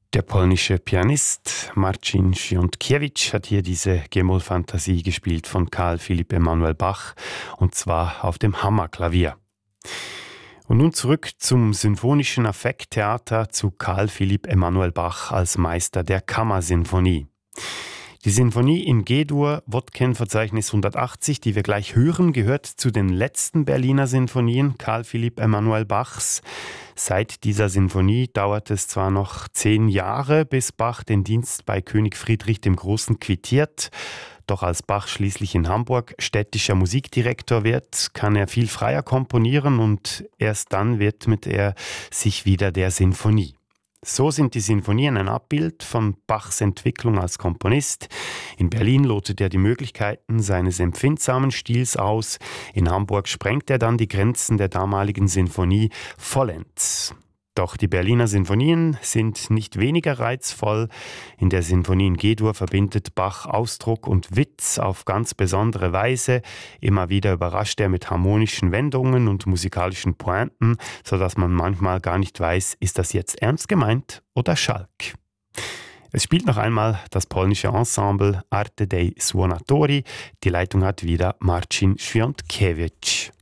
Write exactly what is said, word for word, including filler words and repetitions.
Der polnische Pianist Marcin Świątkiewicz hat hier diese G-Moll-Fantasie gespielt von Karl Philipp Emanuel Bach, und zwar auf dem Hammerklavier. Und nun zurück zum Symphonischen Affekttheater, zu Karl Philipp Emanuel Bach als Meister der Kammersinfonie. Die Sinfonie in G-Dur, Wodken-Verzeichnis hundertachtzig, die wir gleich hören, gehört zu den letzten Berliner Sinfonien Karl Philipp Emanuel Bachs. Seit dieser Sinfonie dauert es zwar noch zehn Jahre, bis Bach den Dienst bei König Friedrich dem Großen quittiert. Doch als Bach schließlich in Hamburg städtischer Musikdirektor wird, kann er viel freier komponieren, und erst dann widmet er sich wieder der Sinfonie. So sind die Sinfonien ein Abbild von Bachs Entwicklung als Komponist. In Berlin lotet er die Möglichkeiten seines empfindsamen Stils aus. In Hamburg sprengt er dann die Grenzen der damaligen Sinfonie vollends. Doch die Berliner Sinfonien sind nicht weniger reizvoll. In der Sinfonie in G-Dur verbindet Bach Ausdruck und Witz auf ganz besondere Weise. Immer wieder überrascht er mit harmonischen Wendungen und musikalischen Pointen, sodass man manchmal gar nicht weiß, ist das jetzt ernst gemeint oder Schalk. Es spielt noch einmal das polnische Ensemble Arte dei Suonatori. Die Leitung hat wieder Marcin Świątkiewicz.